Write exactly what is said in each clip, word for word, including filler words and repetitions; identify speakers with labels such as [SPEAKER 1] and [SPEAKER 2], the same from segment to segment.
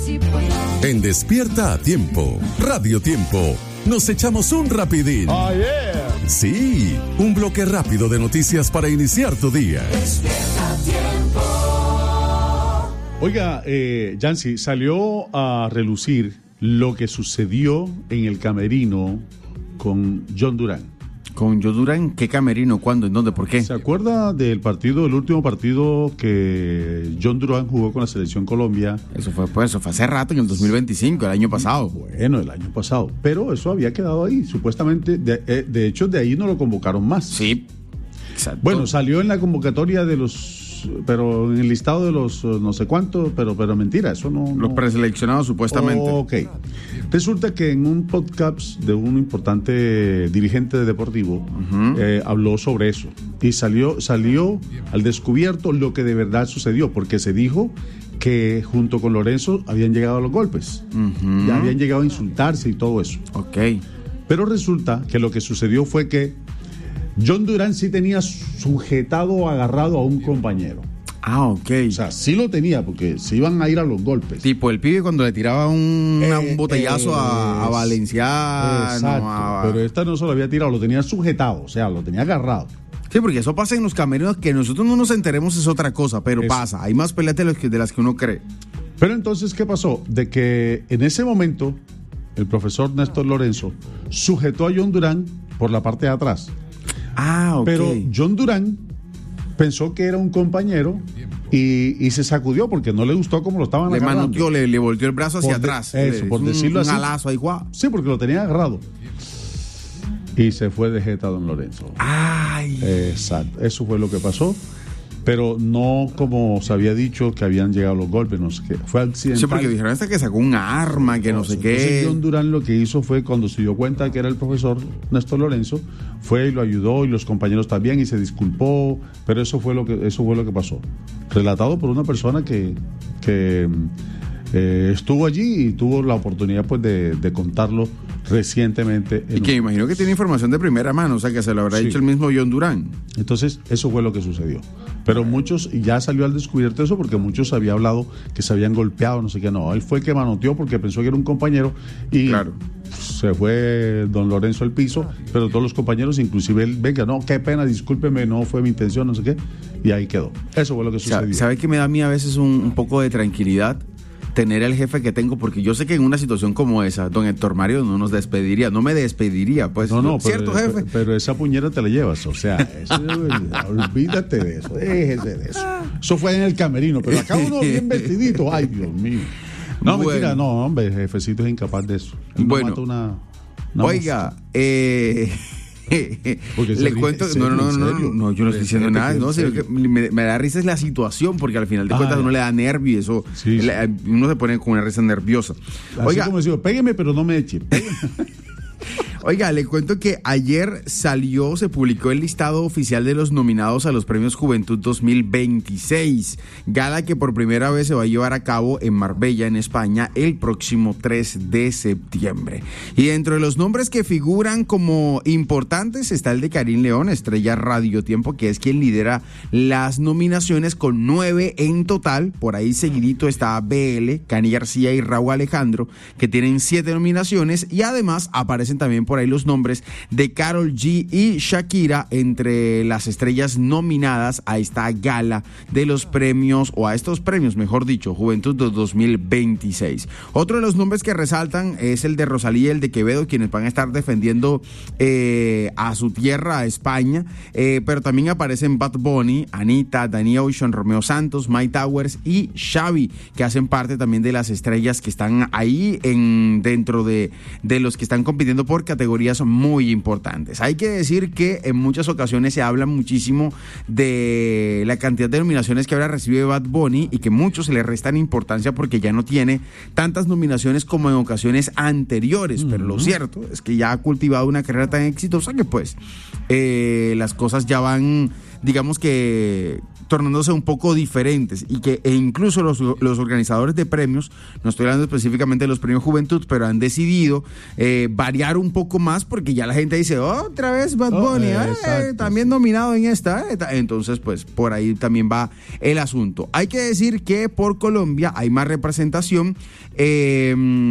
[SPEAKER 1] En Despierta a Tiempo, Radio Tiempo, nos echamos un rapidín.
[SPEAKER 2] Oh, yeah.
[SPEAKER 1] Sí, un bloque rápido de noticias para iniciar tu día.
[SPEAKER 3] Despierta a Tiempo.
[SPEAKER 2] Oiga, eh, Yancy, salió a relucir lo que sucedió en el camerino con John Durán.
[SPEAKER 4] ¿Con John Durán? ¿Qué camerino? ¿Cuándo? ¿En dónde? ¿Por qué?
[SPEAKER 2] ¿Se acuerda del partido, el último partido que John Durán jugó con la Selección Colombia?
[SPEAKER 4] Eso fue, pues, eso fue hace rato, en el dos mil veinticinco, el año pasado.
[SPEAKER 2] Bueno, el año pasado. Pero eso había quedado ahí, supuestamente. De, eh, de hecho, de ahí no lo convocaron más.
[SPEAKER 4] Sí, exacto.
[SPEAKER 2] Bueno, salió en la convocatoria de los... Pero en el listado de los no sé cuántos, pero, pero mentira, eso no...
[SPEAKER 4] Los
[SPEAKER 2] no...
[SPEAKER 4] preseleccionados, supuestamente.
[SPEAKER 2] Ok. Resulta que en un podcast de un importante dirigente deportivo uh-huh. eh, habló sobre eso y salió, salió al descubierto lo que de verdad sucedió, porque se dijo que junto con Lorenzo habían llegado a los golpes, uh-huh. ya habían llegado a insultarse y todo eso.
[SPEAKER 4] Ok.
[SPEAKER 2] Pero resulta que lo que sucedió fue que John Durán sí tenía sujetado, agarrado a un compañero.
[SPEAKER 4] Ah, ok.
[SPEAKER 2] O sea, sí lo tenía, porque se iban a ir a los golpes.
[SPEAKER 4] Tipo el pibe cuando le tiraba un,
[SPEAKER 2] eh,
[SPEAKER 4] un botellazo
[SPEAKER 2] eh,
[SPEAKER 4] a, a Valenciano.
[SPEAKER 2] Exacto,
[SPEAKER 4] a...
[SPEAKER 2] pero esta no se lo había tirado, lo tenía sujetado, o sea, lo tenía agarrado.
[SPEAKER 4] Sí, porque eso pasa en los camerinos, que nosotros no nos enteremos es otra cosa, pero eso pasa. Hay más peleas de las que, de las que uno cree.
[SPEAKER 2] Pero entonces, ¿qué pasó? De que en ese momento, el profesor Néstor Lorenzo sujetó a John Durán por la parte de atrás.
[SPEAKER 4] Ah, ok.
[SPEAKER 2] Pero John Durán pensó que era un compañero y, y se sacudió porque no le gustó cómo lo estaban
[SPEAKER 4] le
[SPEAKER 2] agarrando.
[SPEAKER 4] Manoteó, le, le volteó el brazo hacia
[SPEAKER 2] por de,
[SPEAKER 4] atrás.
[SPEAKER 2] Eso,
[SPEAKER 4] le,
[SPEAKER 2] por
[SPEAKER 4] un,
[SPEAKER 2] decirlo
[SPEAKER 4] un
[SPEAKER 2] así.
[SPEAKER 4] Un alazo ahí, guau.
[SPEAKER 2] Sí, porque lo tenía agarrado. Y se fue de jeta don Lorenzo.
[SPEAKER 4] Ay.
[SPEAKER 2] Exacto, eso fue lo que pasó. Pero no como se había dicho que habían llegado los golpes, no sé qué. Fue accidental.
[SPEAKER 4] Sí, porque dijeron hasta que sacó un arma, que no, no sé qué.
[SPEAKER 2] Entonces John Durán lo que hizo fue, cuando se dio cuenta que era el profesor Néstor Lorenzo, fue y lo ayudó, y los compañeros también, y se disculpó, pero eso fue lo que, eso fue lo que pasó. Relatado por una persona que, que eh, estuvo allí y tuvo la oportunidad pues de, de contarlo recientemente.
[SPEAKER 4] Y que me imagino que tiene información de primera mano, o sea que se lo habrá sí. dicho el mismo John Durán.
[SPEAKER 2] Entonces, eso fue lo que sucedió. Pero muchos, y ya salió al descubierto eso, porque muchos habían hablado que se habían golpeado, no sé qué. No, él fue el que manoteó porque pensó que era un compañero y
[SPEAKER 4] claro.
[SPEAKER 2] se fue don Lorenzo al piso, pero todos los compañeros, inclusive él, venga, no, qué pena, discúlpeme, no fue mi intención, no sé qué, y ahí quedó. Eso fue lo que sucedió.
[SPEAKER 4] ¿Sabe qué me da a mí a veces un, un poco de tranquilidad? Tener el jefe que tengo, porque yo sé que en una situación como esa, don Héctor Mario no nos despediría, no me despediría, pues.
[SPEAKER 2] No, no,
[SPEAKER 4] ¿cierto,
[SPEAKER 2] pero,
[SPEAKER 4] jefe?
[SPEAKER 2] Pero, pero esa puñera te la llevas, o sea, eso, olvídate de eso, déjese de eso. Eso fue en el camerino, pero acá uno bien vestidito, ay, Dios mío. No, bueno. Mentira, no, hombre, jefecito es incapaz de eso. Él
[SPEAKER 4] bueno,
[SPEAKER 2] no mata una, una
[SPEAKER 4] oiga,
[SPEAKER 2] mosca.
[SPEAKER 4] eh... le cuento, no, no, no, no, no, yo no estoy diciendo nada, no, sino que me, me da risa es la situación, porque al final de ah, cuentas uno le da nervio y eso, sí, sí. uno se pone con una risa nerviosa.
[SPEAKER 2] Así Oiga, como digo, pégueme pero no me eche.
[SPEAKER 4] Oiga, le cuento que ayer salió, se publicó el listado oficial de los nominados a los Premios Juventud dos mil veintiséis, gala que por primera vez se va a llevar a cabo en Marbella, en España, el próximo tres de septiembre. Y dentro de los nombres que figuran como importantes está el de Karim León, estrella Radio Tiempo, que es quien lidera las nominaciones con nueve en total. Por ahí seguidito está B L, Cani García y Raúl Alejandro, que tienen siete nominaciones, y además aparecen también por ahí los nombres de Karol G y Shakira entre las estrellas nominadas a esta gala de los premios, o a estos premios, mejor dicho, Juventud dos mil veintiséis. Otro de los nombres que resaltan es el de Rosalía y el de Quevedo, quienes van a estar defendiendo eh, a su tierra, a España, eh, pero también aparecen Bad Bunny, Anita, Danny Ocean, Romeo Santos, Mike Towers y Xavi, que hacen parte también de las estrellas que están ahí en, dentro de, de los que están compitiendo por categorías muy importantes. Hay que decir que en muchas ocasiones se habla muchísimo de la cantidad de nominaciones que ahora recibe Bad Bunny y que muchos se le restan importancia porque ya no tiene tantas nominaciones como en ocasiones anteriores, uh-huh. pero lo cierto es que ya ha cultivado una carrera tan exitosa que pues eh, las cosas ya van, digamos que tornándose un poco diferentes y que e incluso los, los organizadores de premios, no estoy hablando específicamente de los premios Juventud, pero han decidido eh, variar un poco más porque ya la gente dice, oh, otra vez Bad Bunny, oh, eh, también nominado en esta. Eh. Entonces, pues por ahí también va el asunto. Hay que decir que por Colombia hay más representación. Eh,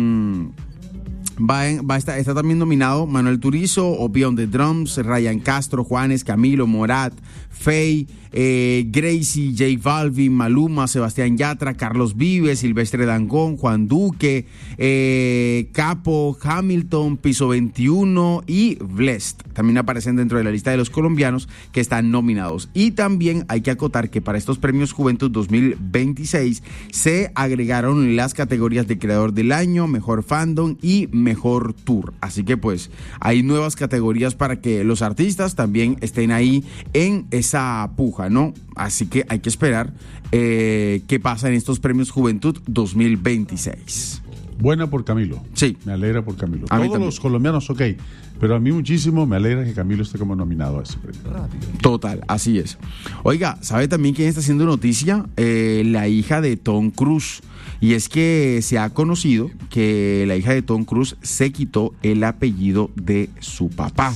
[SPEAKER 4] Va, en, va a estar, está también nominado Manuel Turizo, Obi on the Drums, Ryan Castro, Juanes, Camilo, Morat, Faye, eh, Gracie, J Balvin, Maluma, Sebastián Yatra, Carlos Vives, Silvestre Dangond, Juan Duque, eh, Capo, Hamilton, Piso veintiuno y Blessed. También aparecen dentro de la lista de los colombianos que están nominados. Y también hay que acotar que para estos premios Juventud dos mil veintiséis se agregaron las categorías de Creador del Año, Mejor Fandom y Mejor Tour. Así que pues hay nuevas categorías para que los artistas también estén ahí en esa puja, ¿no? Así que hay que esperar eh, qué pasa en estos premios Juventud dos mil veintiséis.
[SPEAKER 2] Buena por Camilo.
[SPEAKER 4] Sí.
[SPEAKER 2] Me alegra por Camilo.
[SPEAKER 4] A
[SPEAKER 2] Todos los colombianos, ok. Pero a mí muchísimo me alegra que Camilo esté como nominado a ese premio.
[SPEAKER 4] Total, así es. Oiga, ¿sabe también quién está haciendo noticia? Eh, la hija de Tom Cruise. Y es que se ha conocido que la hija de Tom Cruise se quitó el apellido de su papá.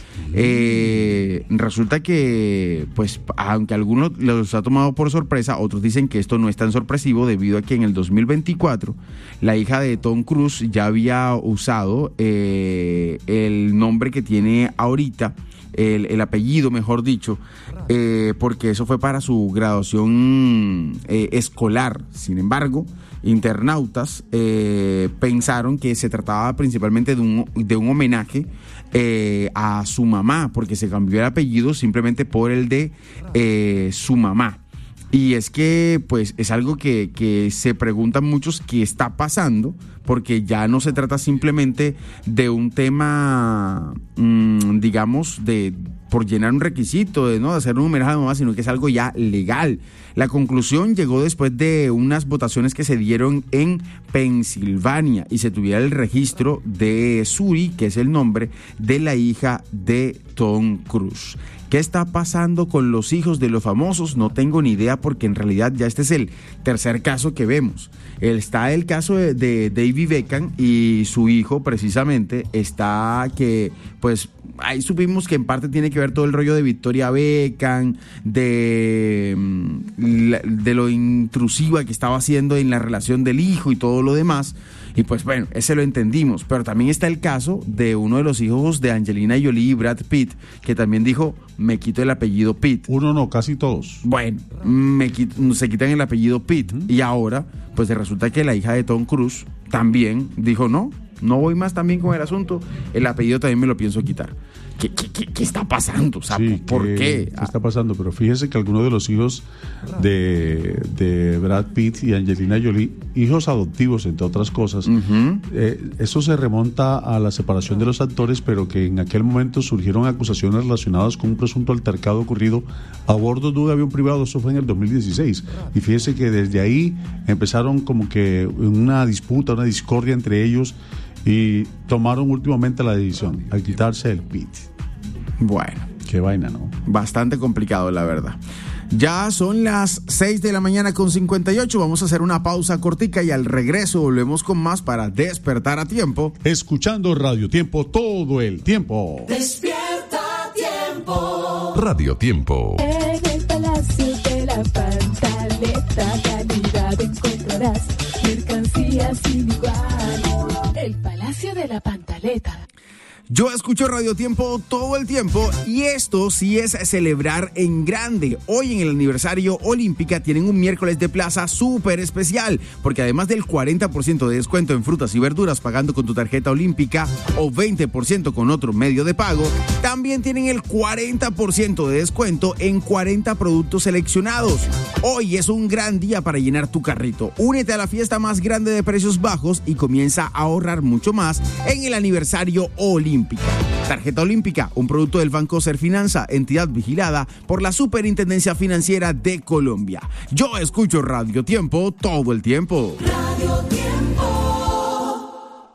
[SPEAKER 4] Eh, resulta que, pues, aunque algunos los ha tomado por sorpresa, otros dicen que esto no es tan sorpresivo debido a que en el dos mil veinticuatro la hija de Tom Cruise ya había usado eh, el nombre que tiene ahorita, el, el apellido, mejor dicho, eh, porque eso fue para su graduación eh, escolar. Sin embargo, internautas eh, pensaron que se trataba principalmente de un, de un homenaje eh, a su mamá, porque se cambió el apellido simplemente por el de eh, su mamá. Y es que pues es algo que, que se preguntan muchos qué está pasando, porque ya no se trata simplemente de un tema, mmm, digamos, de por llenar un requisito, de no de hacer un homenaje a mamá, sino que es algo ya legal. La conclusión llegó después de unas votaciones que se dieron en Pensilvania y se tuviera el registro de Suri, que es el nombre de la hija de Tom Cruise. ¿Qué está pasando con los hijos de los famosos? No tengo ni idea, porque en realidad ya este es el tercer caso que vemos. Está el caso de, de David Beckham y su hijo, precisamente, está que, pues, ahí supimos que en parte tiene que ver todo el rollo de Victoria Beckham, de, de lo intrusiva que estaba haciendo en la relación del hijo y todo lo demás. Y pues bueno, ese lo entendimos, pero también está el caso de uno de los hijos de Angelina Jolie y Brad Pitt, que también dijo, me quito el apellido Pitt.
[SPEAKER 2] Uno no, casi todos.
[SPEAKER 4] Bueno, me quito, se quitan el apellido Pitt, uh-huh. Y ahora, pues resulta que la hija de Tom Cruise también dijo, no, no voy más también con el asunto, el apellido también me lo pienso quitar. ¿Qué, qué, qué, qué está pasando? O sea,
[SPEAKER 2] sí,
[SPEAKER 4] ¿por
[SPEAKER 2] ¿qué,
[SPEAKER 4] qué?
[SPEAKER 2] ¿Qué está pasando? Pero fíjese que algunos de los hijos de, de Brad Pitt y Angelina Jolie, hijos adoptivos, entre otras cosas, uh-huh. eh, eso se remonta a la separación de los actores, pero que en aquel momento surgieron acusaciones relacionadas con un presunto altercado ocurrido a bordo de un avión privado. Eso fue en el dos mil dieciséis. Y fíjese que desde ahí empezaron como que una disputa, una discordia entre ellos, y tomaron últimamente la decisión al quitarse el Pitt.
[SPEAKER 4] Bueno,
[SPEAKER 2] qué vaina, ¿no?
[SPEAKER 4] Bastante complicado, la verdad. Ya son las seis de la mañana con cincuenta y ocho. Vamos a hacer una pausa cortica y al regreso volvemos con más para Despertar a Tiempo.
[SPEAKER 2] Escuchando Radio Tiempo todo el tiempo.
[SPEAKER 3] Despierta a Tiempo.
[SPEAKER 1] Radio Tiempo.
[SPEAKER 5] En el Palacio de la Pantaleta, calidad encontrarás, mercancías sin igual. El Palacio de la Pantaleta.
[SPEAKER 4] Yo escucho Radio Tiempo todo el tiempo y esto sí es celebrar en grande. Hoy en el aniversario Olímpica tienen un miércoles de plaza súper especial, porque además del cuarenta por ciento de descuento en frutas y verduras pagando con tu tarjeta Olímpica o veinte por ciento con otro medio de pago, también tienen el cuarenta por ciento de descuento en cuarenta productos seleccionados. Hoy es un gran día para llenar tu carrito. Únete a la fiesta más grande de precios bajos y comienza a ahorrar mucho más en el aniversario Olímpica. Tarjeta Olímpica, un producto del Banco Serfinanza, entidad vigilada por la Superintendencia Financiera de Colombia. Yo escucho Radio Tiempo todo el tiempo.
[SPEAKER 3] Radio Tiempo.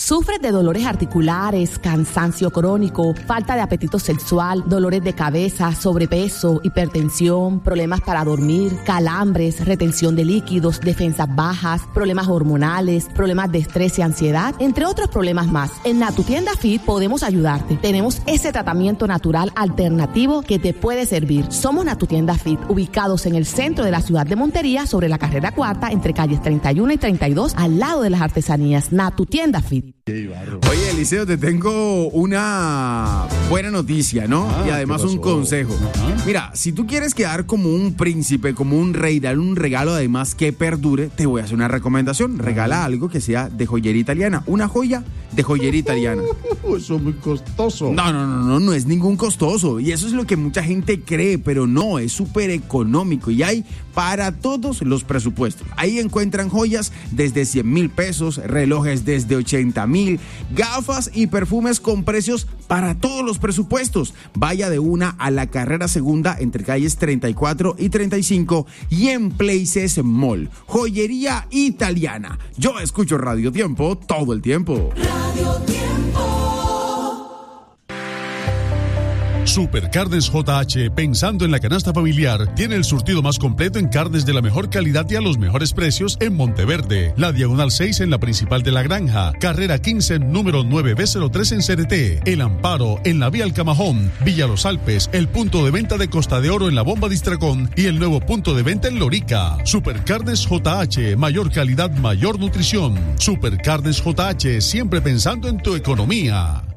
[SPEAKER 6] ¿Sufres de dolores articulares, cansancio crónico, falta de apetito sexual, dolores de cabeza, sobrepeso, hipertensión, problemas para dormir, calambres, retención de líquidos, defensas bajas, problemas hormonales, problemas de estrés y ansiedad, entre otros problemas más? En Natutienda Fit podemos ayudarte. Tenemos ese tratamiento natural alternativo que te puede servir. Somos Natutienda Fit, ubicados en el centro de la ciudad de Montería, sobre la carrera cuarta, entre calles treinta y uno y treinta y dos, al lado de las artesanías. Natutienda Fit.
[SPEAKER 4] Oye, Eliseo, te tengo una buena noticia, ¿no? Ah, y además un consejo. Uh-huh. Mira, si tú quieres quedar como un príncipe, como un rey, dar un regalo además que perdure, te voy a hacer una recomendación. Regala algo que sea de joyería italiana. Una joya de joyería italiana.
[SPEAKER 2] Eso es muy costoso.
[SPEAKER 4] No, no, no, no, no es ningún costoso. Y eso es lo que mucha gente cree, pero no, es súper económico. Y hay para todos los presupuestos. Ahí encuentran joyas desde cien mil pesos, relojes desde ochenta mil, gafas y perfumes con precios para todos los presupuestos. Vaya de una a la carrera segunda entre calles treinta y cuatro y treinta y cinco y en Places Mall. Joyería italiana. Yo escucho Radio Tiempo todo el tiempo.
[SPEAKER 3] Radio Tiempo.
[SPEAKER 7] Supercarnes J H, pensando en la canasta familiar, tiene el surtido más completo en carnes de la mejor calidad y a los mejores precios en Monteverde, la Diagonal seis en la principal de La Granja, carrera quince, número nueve B cero tres en Cereté, El Amparo en la vía El Camajón, Villa Los Alpes, el punto de venta de Costa de Oro en la Bomba de Istracón y el nuevo punto de venta en Lorica. Supercarnes J H, mayor calidad, mayor nutrición. Supercarnes J H, siempre pensando en tu economía.